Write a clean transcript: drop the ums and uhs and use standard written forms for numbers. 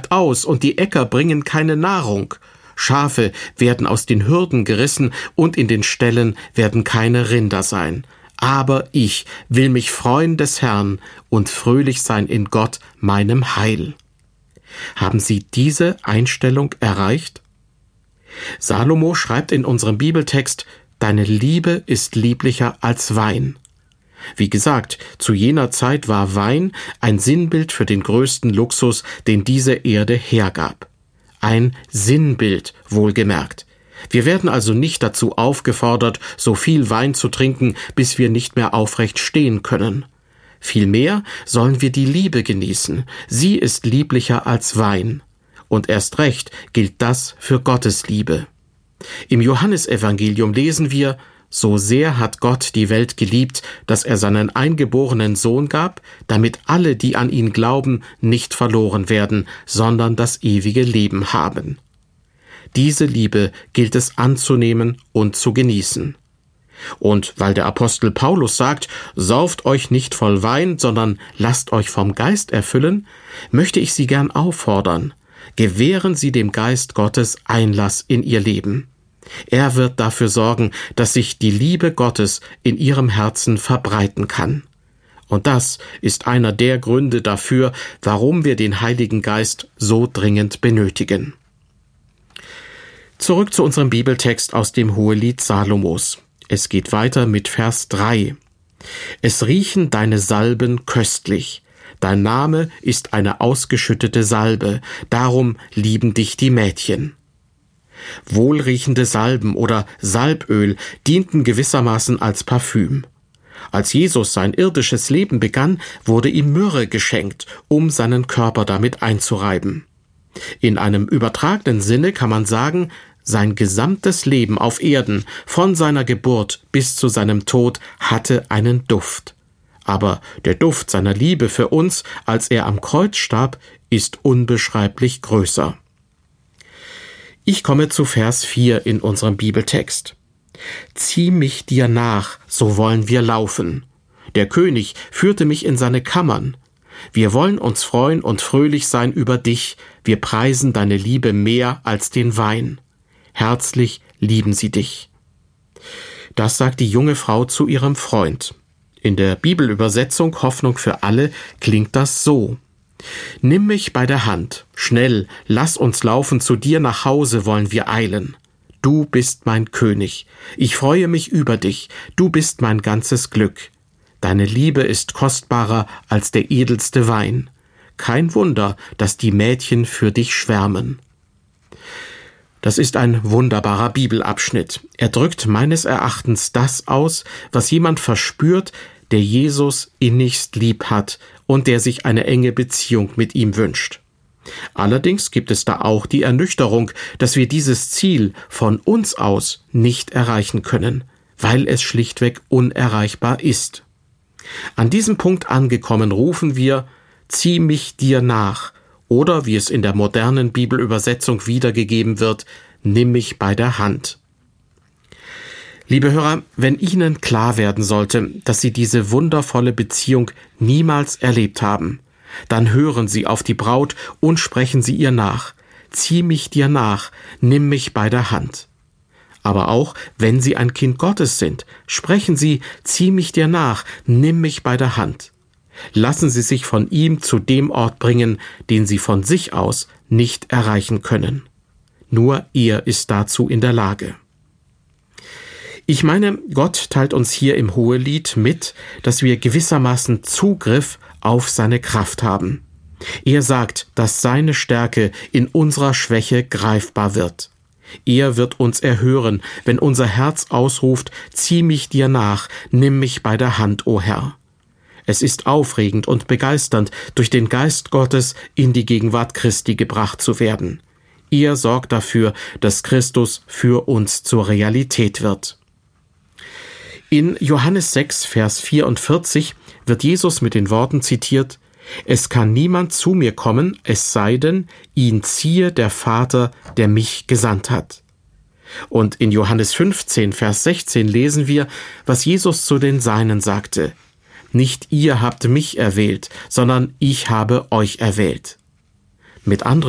stirbt aus und die Äcker bringen keine Nahrung. Schafe werden aus den Hürden gerissen und in den Ställen werden keine Rinder sein. Aber ich will mich freuen des Herrn und fröhlich sein in Gott, meinem Heil. Haben Sie diese Einstellung erreicht? Salomo schreibt in unserem Bibeltext: Deine Liebe ist lieblicher als Wein. Wie gesagt, zu jener Zeit war Wein ein Sinnbild für den größten Luxus, den diese Erde hergab. Ein Sinnbild, wohlgemerkt. Wir werden also nicht dazu aufgefordert, so viel Wein zu trinken, bis wir nicht mehr aufrecht stehen können. Vielmehr sollen wir die Liebe genießen. Sie ist lieblicher als Wein. Und erst recht gilt das für Gottes Liebe. Im Johannesevangelium lesen wir: So sehr hat Gott die Welt geliebt, dass er seinen eingeborenen Sohn gab, damit alle, die an ihn glauben, nicht verloren werden, sondern das ewige Leben haben. Diese Liebe gilt es anzunehmen und zu genießen. Und weil der Apostel Paulus sagt, sauft euch nicht voll Wein, sondern lasst euch vom Geist erfüllen, möchte ich Sie gern auffordern: Gewähren Sie dem Geist Gottes Einlass in Ihr Leben. Er wird dafür sorgen, dass sich die Liebe Gottes in Ihrem Herzen verbreiten kann. Und das ist einer der Gründe dafür, warum wir den Heiligen Geist so dringend benötigen. Zurück zu unserem Bibeltext aus dem Hohelied Salomos. Es geht weiter mit Vers 3. Es riechen deine Salben köstlich. Dein Name ist eine ausgeschüttete Salbe, darum lieben dich die Mädchen. Wohlriechende Salben oder Salböl dienten gewissermaßen als Parfüm. Als Jesus sein irdisches Leben begann, wurde ihm Myrrhe geschenkt, um seinen Körper damit einzureiben. In einem übertragenen Sinne kann man sagen, sein gesamtes Leben auf Erden, von seiner Geburt bis zu seinem Tod, hatte einen Duft. Aber der Duft seiner Liebe für uns, als er am Kreuz starb, ist unbeschreiblich größer. Ich komme zu Vers 4 in unserem Bibeltext. Zieh mich dir nach, so wollen wir laufen. Der König führte mich in seine Kammern. Wir wollen uns freuen und fröhlich sein über dich. Wir preisen deine Liebe mehr als den Wein. Herzlich lieben sie dich. Das sagt die junge Frau zu ihrem Freund. In der Bibelübersetzung Hoffnung für alle klingt das so: Nimm mich bei der Hand, schnell, lass uns laufen, zu dir nach Hause wollen wir eilen. Du bist mein König, ich freue mich über dich, du bist mein ganzes Glück. Deine Liebe ist kostbarer als der edelste Wein. Kein Wunder, dass die Mädchen für dich schwärmen. Das ist ein wunderbarer Bibelabschnitt. Er drückt meines Erachtens das aus, was jemand verspürt, der Jesus innigst lieb hat und der sich eine enge Beziehung mit ihm wünscht. Allerdings gibt es da auch die Ernüchterung, dass wir dieses Ziel von uns aus nicht erreichen können, weil es schlichtweg unerreichbar ist. An diesem Punkt angekommen rufen wir: Zieh mich dir nach, oder wie es in der modernen Bibelübersetzung wiedergegeben wird: Nimm mich bei der Hand. Liebe Hörer, wenn Ihnen klar werden sollte, dass Sie diese wundervolle Beziehung niemals erlebt haben, dann hören Sie auf die Braut und sprechen Sie ihr nach: Zieh mich dir nach, nimm mich bei der Hand. Aber auch, wenn Sie ein Kind Gottes sind, sprechen Sie: Zieh mich dir nach, nimm mich bei der Hand. Lassen Sie sich von ihm zu dem Ort bringen, den Sie von sich aus nicht erreichen können. Nur er ist dazu in der Lage. Ich meine, Gott teilt uns hier im Hohelied mit, dass wir gewissermaßen Zugriff auf seine Kraft haben. Er sagt, dass seine Stärke in unserer Schwäche greifbar wird. Er wird uns erhören, wenn unser Herz ausruft: Zieh mich dir nach, nimm mich bei der Hand, o Herr. Es ist aufregend und begeisternd, durch den Geist Gottes in die Gegenwart Christi gebracht zu werden. Er sorgt dafür, dass Christus für uns zur Realität wird. In Johannes 6, Vers 44 wird Jesus mit den Worten zitiert: Es kann niemand zu mir kommen, es sei denn, ihn ziehe der Vater, der mich gesandt hat. Und in Johannes 15, Vers 16 lesen wir, was Jesus zu den Seinen sagte: Nicht ihr habt mich erwählt, sondern ich habe euch erwählt. Mit anderen